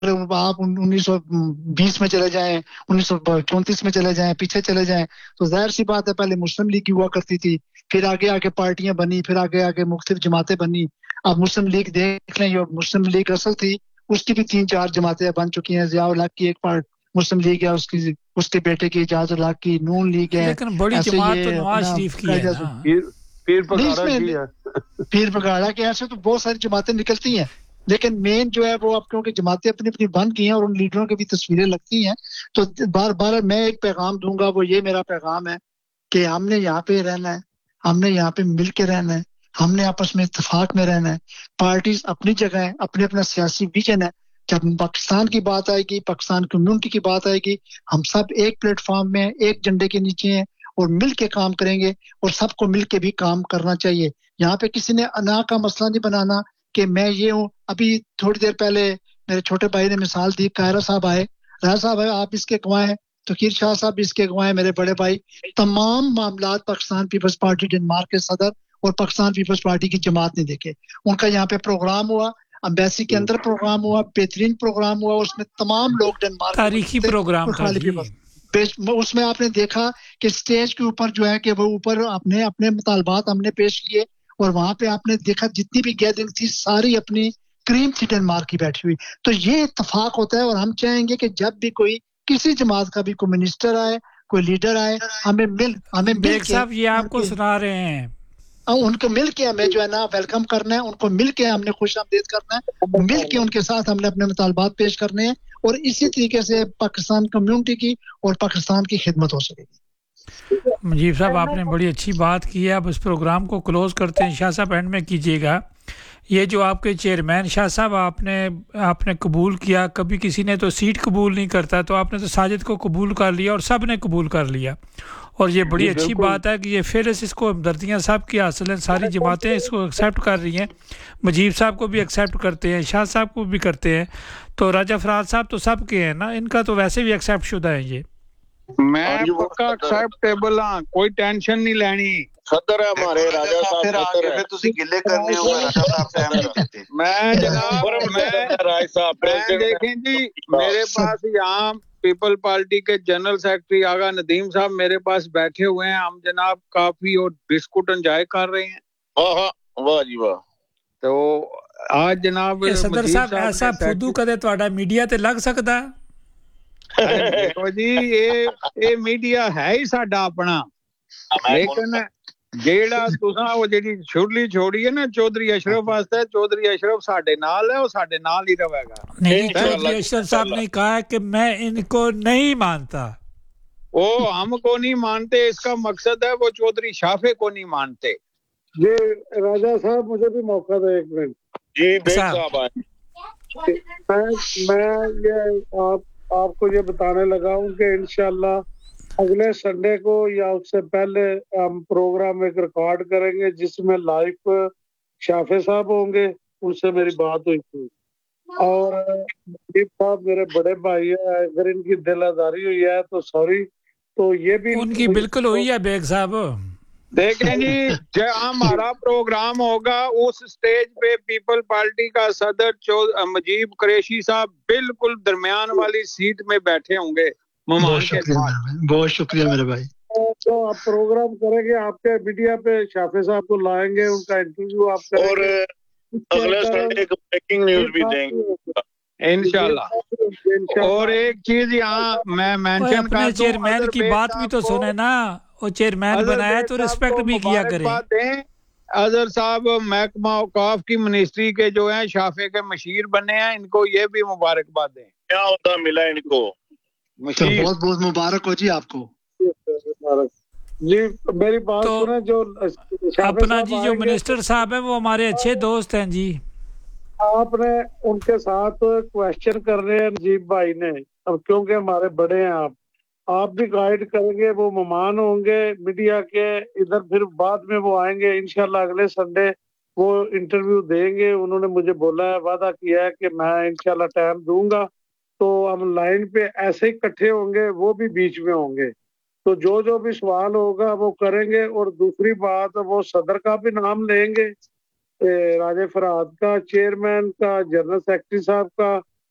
آپ 1920 میں چلے جائیں, 1934 میں چلے جائیں, پیچھے چلے جائیں, تو ظاہر سی بات ہے پہلے مسلم لیگ کی ہوا کرتی تھی, پھر آگے آگے پارٹیاں بنی, پھر آگے آگے مختلف جماعتیں بنی. اب مسلم لیگ دیکھ لیں, جو مسلم لیگ اصل تھی اس کی بھی 3-4 جماعتیں بن چکی ہیں. ضیاء الحق کی ایک پارٹ مسلم لیگ ہے, اس کے بیٹے کی اجاز الحق کی نون لیگ ہے. لیکن بڑی ایسے جماعت تو یہ نواز اپنا شریف کی ہے نا, پیر پگاڑا کی ہے, پیر پگاڑا کے ایسے تو بہت ساری جماعتیں نکلتی ہیں, لیکن مین جو ہے وہ اب کیونکہ جماعتیں اپنی اپنی بن گئی ہیں اور ان لیڈروں کی بھی تصویریں لگتی ہیں, تو بار بار میں ایک پیغام دوں گا, وہ یہ میرا پیغام ہے کہ ہم نے یہاں پہ رہنا ہے, ہم نے یہاں پہ مل کے رہنا ہے, ہم نے آپس میں اتفاق میں رہنا ہے. پارٹیز اپنی جگہ ہیں, اپنے اپنا سیاسی ویژن ہے. جب پاکستان کی بات آئے گی, پاکستان کمیونٹی کی بات آئے گی, ہم سب ایک پلیٹ فارم میں ایک جھنڈے کے نیچے ہیں اور مل کے کام کریں گے, اور سب کو مل کے بھی کام کرنا چاہیے. یہاں پہ کسی نے انا کا مسئلہ نہیں بنانا کہ میں یہ ہوں. ابھی تھوڑی دیر پہلے میرے چھوٹے بھائی نے مثال دی, قاہرہ صاحب آئے, راجا صاحب ہے آپ اس کے گواہ ہیں, تقیر شاہ صاحب اس کے گواہ ہیں, میرے بڑے بھائی. تمام معاملات پاکستان پیپلز پارٹی ڈنمارک کے صدر اور پاکستان پیپلز پارٹی کی جماعت نے دیکھے. ان کا یہاں پہ پروگرام ہوا, امبیسی کے اندر پروگرام ہوا, بہترین پروگرام ہوا, اس میں تمام لوگ ڈنمارک کے تاریخی پروگرام تھا جی. اس میں آپ نے دیکھا کہ سٹیج کے اوپر جو ہے کہ وہ اوپر اپنے مطالبات ہم نے پیش کیے, اور وہاں پہ آپ نے دیکھا جتنی بھی گیدرنگ تھی ساری اپنی کریم تھی ڈنمارک کی بیٹھی ہوئی. تو یہ اتفاق ہوتا ہے, اور ہم چاہیں گے کہ جب بھی کوئی کسی جماعت کا بھی کوئی منسٹر آئے, کوئی لیڈر آئے, ہمیں مل بیگ کے صاحب یہ آپ کو سنا رہے ہیں, ان کو مل کے ہمیں جو ہے نا ویلکم کرنا ہے, ان کو مل کے ہم نے خوش آمدید کرنا ہے, مل کے ان کے ساتھ ہم نے اپنے مطالبات پیش کرنے ہیں, اور اسی طریقے سے پاکستان کمیونٹی کی اور پاکستان کی خدمت ہو سکے گی. مجیب صاحب آپ نے بڑی اچھی بات کی ہے. اب اس پروگرام کو کلوز کرتے ہیں. شاہ صاحب اینڈ میں کیجیے گا. یہ جو آپ کے چیئرمین شاہ صاحب آپ نے قبول کیا, کبھی کسی نے تو سیٹ قبول نہیں کرتا, تو آپ نے تو ساجد کو قبول کر لیا اور سب نے قبول کر لیا, اور یہ بڑی اچھی بات ہے کہ یہ فہرست اس کو ہمدردیاں صاحب کی حاصل ہیں, ساری جماعتیں اس کو ایکسیپٹ کر رہی ہیں, مجیب صاحب کو بھی ایکسیپٹ کرتے ہیں, شاہ صاحب کو بھی کرتے ہیں, تو راجہ فراد صاحب تو سب کے ہیں نا, ان کا تو ویسے بھی ایکسیپٹ شدہ ہے. یہ میں پکا ایکسیپٹیبل ہاں, کوئی ٹینشن نہیں لینی. صدر ہے ہمارے راجہ صاحب, پھر آگے پھر تسی گلے کرنے ہو راجہ صاحب ٹائم نہیں دیتے. میں جناب میں دیکھیں جی, میرے پاس یہاں پیپل پارٹی کے جنرل سیکرٹری آغا ندیم صاحب میرے پاس بیٹھے ہوئے ہیں, ہم جناب کافی اور بسکٹ انجوائے کر رہے ہیں. واہ جی واہ. تو آج جناب صدر صاحب ایسا پھدو کدے تہاڈا میڈیا تے لگ سکدا دیکھو جی, یہ میڈیا ہے ہی ساڈا اپنا, لیکن جیڑا تساں وہ جیڑی چھڑلی چھوڑی ہے نا چودھری اشرف واسطے, چودھری اشرف ساڈے نال ہے, وہ ساڈے نال ہی رہے گا. نہیں, چودھری اشرف صاحب نے کہا کہ میں ان کو نہیں مانتا. وہ ہم کو نہیں مانتے, اس کا مقصد ہے وہ چودھری شافے کو نہیں مانتے. جی راجہ صاحب مجھے بھی موقع دے ایک منٹ. جی بیگ صاحب آئے. میں یہ آپ کو یہ بتانے لگا ہوں کہ انشاءاللہ اگلے سنڈے کو یا اس سے پہلے ہم پروگرام ایک ریکارڈ کریں گے جس میں لائیو شافع صاحب ہوں گے, ان سے میری بات ہوئی تھی, اور مجیب صاحب میرے بڑے بھائی ہیں, اگر ان کی دل آزاری ہوئی ہے تو سوری. تو یہ بھی ان کی بالکل ہوئی ہے بیگ صاحب. دیکھیں جی, جب ہمارا پروگرام ہوگا اس سٹیج پہ پیپل پارٹی کا صدر مجیب قریشی صاحب بالکل درمیان والی سیٹ میں بیٹھے ہوں گے. بہت شکریہ میرے بھائی. تو آپ پروگرام کریں گے, آپ کے میڈیا پہ شافع صاحب کو لائیں گے, ان کا انٹرویو آپ کریں اور گے, اگلے سنڈے کو بریکنگ نیوز بھی دیں گے انشاءاللہ. اور ایک چیز یہاں میں مینشن کر دوں, چیئرمین کی بات بھی تو سنیں نا, وہ چیئرمین بنایا تو ریسپیکٹ بھی کیا کریں. اظہر صاحب محکمہ اوقاف کی منسٹری کے جو ہیں شافع کے مشیر بنے ہیں, ان کو یہ بھی مبارکباد دیں. کیا ہوتا ملا ان کو, بہت بہت مبارک ہو جی آپ کو. جی میری بات سنیں, جو اپنا جی جو منسٹر صاحب ہیں وہ ہمارے اچھے دوست ہیں جی, آپ نے ان کے ساتھ کویشچن کرنے ہیں نجیب بھائی نے, اب کیونکہ ہمارے بڑے ہیں, آپ بھی گائیڈ کریں گے, وہ مہمان ہوں گے میڈیا کے ادھر, پھر بعد میں وہ آئیں گے انشاءاللہ اگلے سنڈے وہ انٹرویو دیں گے. انہوں نے مجھے بولا ہے, وعدہ کیا ہے کہ میں انشاءاللہ ٹائم دوں گا, تو ہم لائن پہ ایسے ہی اکٹھے ہوں گے, وہ بھی بیچ میں ہوں گے, تو جو بھی سوال ہوگا وہ کریں گے. اور دوسری بات, وہ صدر کا بھی نام لیں گے, راجہ فراد کا, چیئرمین کا, جنرل سیکرٹری صاحب کا,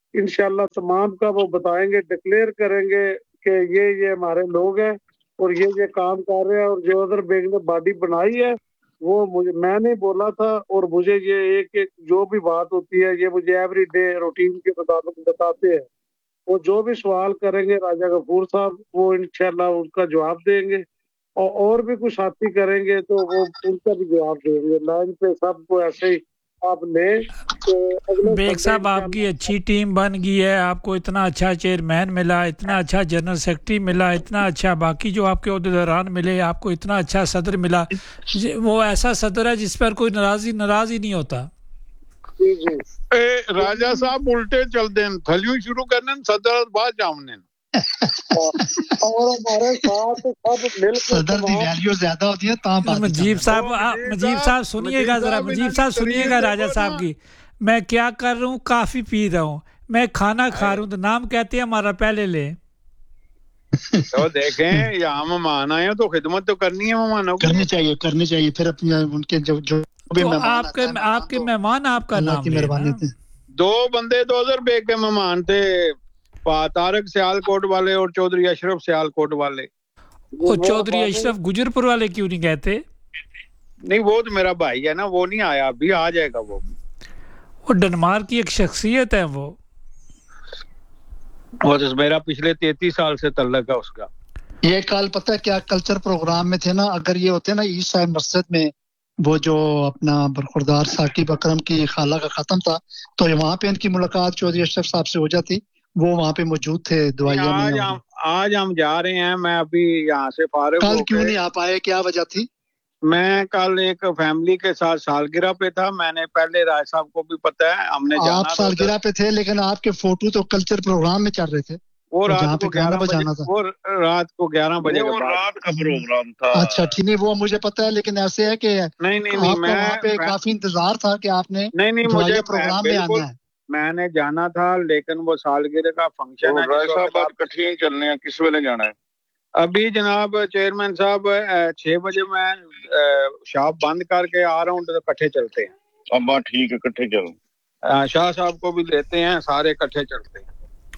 इंशाल्लाह तमाम का वो बताएंगे, डिक्लेयर करेंगे कि ये हमारे लोग हैं और ये काम कर रहे हैं, और जो अदर बेग ने बॉडी बनाई है वो मुझे, मैं नहीं बोला था, और मुझे ये एक जो भी बात होती है ये मुझे एवरी डे रूटीन के मुताबिक बताते हैं। वो जो भी सवाल करेंगे राजा गफूर साहब वो इंशाल्लाह उनका जवाब देंगे, और भी कुछ साथी करेंगे तो वो उनका भी जवाब देंगे। लाइन पे सबको ऐसे ही आप ले तो बेग साहब आपकी अच्छी टीम बन गई है, आपको इतना अच्छा चेयरमैन मिला, इतना अच्छा जनरल सेक्रेटरी मिला, इतना अच्छा बाकी जो आपके अहदेदारान मिले, आपको इतना अच्छा सदर मिला, वो ऐसा सदर है जिस पर कोई नाराज ही नहीं होता। जी जी राजा साहब उल्टे चलते हैं, थलियों शुरू करने सदर बाद जामने और हमारे साथ सब मिलकर सदर की वैल्यू ज्यादा होती है। मुजीब साहब सुनिएगा जरा, मुजीब साहब सुनिएगा राजा साहब की, मैं क्या कर रहा हूँ, काफी पी रहा हूँ, मैं खाना खा रहा हूँ, तो नाम कहते हैं हमारा पहले ले। तो देखें यहाँ मेहमान आए तो खिदमत तो करनी है, मेहमानों को करनी चाहिए फिर अपने उनके जो भी तो मेहमान आपके मेहमान आपका नाम मेहरबानी थे। 2 बंदे 2000 बेग के मेहमान थे, तारक सियालकोट वाले और चौधरी अशरफ सियालकोट वाले। वो चौधरी अशरफ गुजरपुर वाले क्यों नहीं कहते? नहीं वो तो मेरा भाई है ना, वो नहीं आया, अभी आ जाएगा। वो डेनमार्क की एक शख्सियत है, वो तो मेरा पिछले 33 साल से तल्लक है उसका। ये कल पता है क्या कल्चर प्रोग्राम में थे ना, अगर ये होते ना ईस्ट साइड मस्जिद में वो जो अपना बरखुरदार साकिब अकरम की खाला का खत्म था, तो वहाँ पे इनकी मुलाकात चौधरी अशरफ साहब से हो जाती, वो वहाँ पे मौजूद थे दुआइया में। आज हम जा रहे हैं, मैं अभी यहाँ से फारिग कल क्यों नहीं आ पाए, क्या वजह थी? मैं कल एक फैमिली के साथ सालगिरह पे था, मैंने पहले राय साहब को भी पता है, हमने जाना। आप सालगिरह पे थे लेकिन आपके फोटो तो कल्चर प्रोग्राम में चल रहे थे, वो रात को 11 बजे था, वो रात को 11 बजे वो रात का प्रोग्राम था। अच्छा ठीक है, वो मुझे पता है, लेकिन ऐसे है कि नहीं मैं वहाँ पे काफी इंतजार था कि आपने नहीं मुझे प्रोग्राम में आना है, मैंने जाना था, लेकिन वो सालगिरह का फंक्शन है। राय साहब आप इकट्ठे चलने हैं, किस वेले जाना है? अभी जनाब चेयरमैन साहब 6 बजे मैं शॉप बंद करके आ रहा हूँ, तो इकट्ठे चलते हैं। अब ठीक है, इकट्ठे चलो। शाह साहब को भी लेते हैं, सारे इकट्ठे चलते हैं।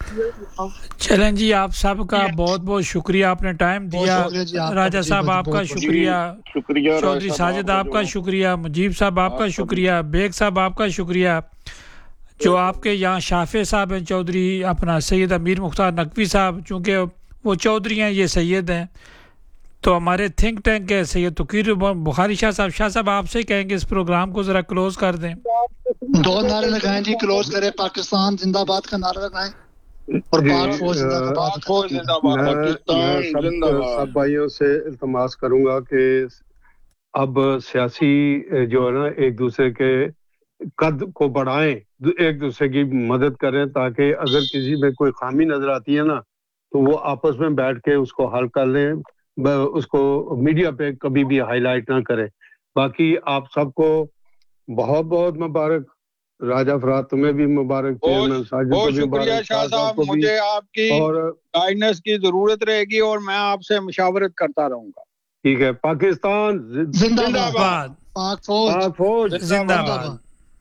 चलें जी, आप सबका बहुत बहुत शुक्रिया, आपने टाइम दिया। राजा साहब आपका शुक्रिया, चौधरी साजिद आपका शुक्रिया, मुजीब साहब आपका शुक्रिया, बेग साहब आपका शुक्रिया, जो आपके यहाँ शाफे साहब हैं, चौधरी अपना सैयद अमीर मुख्तार नकवी साहब, चूँकि वो चौधरी हैं, ये सैयद हैं, तो हमारे थिंक टैंक के सैयद तकीर बुखारी शाह साहब आपसे ही कहेंगे इस प्रोग्राम को ज़रा क्लोज कर दें। 2 नारे लगाएं जी, क्लोज करें। पाकिस्तान जिंदाबाद का नारा लगाएं और पाक फौज जिंदाबाद। सब भाइयों से इल्तमास करूंगा कि अब सियासी जो है ना एक दूसरे के कद को बढ़ाएं, एक दूसरे की मदद करें, ताकि अगर किसी में कोई खामी नजर आती है ना तो वो आपस में बैठ के उसको हल कर लें, उसको मीडिया पे कभी भी हाईलाइट ना करें। बाकी आप सबको बहुत बहुत मुबारक, राजा फराद तुम्हें भी मुबारक, चेयरमैन साजिद को भी शुक्रिया शाह साहब, मुझे आपकी और गाइडेंस की जरूरत रहेगी और मैं आपसे मुशावरत करता रहूंगा। ठीक है, पाकिस्तान जिंदाबाद, पाक फौज जिंदाबाद।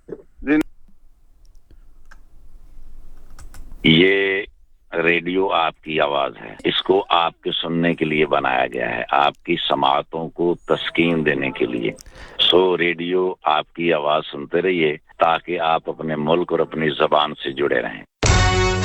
ये रेडियो आपकी आवाज है, इसको आपके सुनने के लिए बनाया गया है, आपकी समाअतों को तस्कीन देने के लिए। सो रेडियो आपकी आवाज सुनते रहिए ताकि आप अपने मुल्क और अपनी ज़बान से जुड़े रहें।